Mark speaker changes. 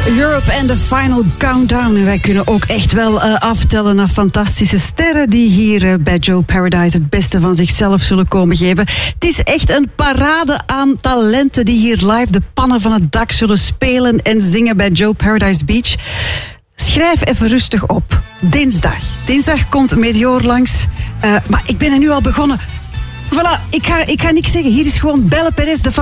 Speaker 1: Europe en de Final Countdown. En wij kunnen ook echt wel aftellen naar fantastische sterren die hier bij Joe Paradise het beste van zichzelf zullen komen geven. Het is echt een parade aan talenten die hier live de pannen van het dak zullen spelen en zingen bij Joe Paradise Beach. Schrijf even rustig op. Dinsdag komt Meteor langs. Maar ik ben er nu al begonnen. Voilà, ik ga niks zeggen. Hier is gewoon Belle Perez, de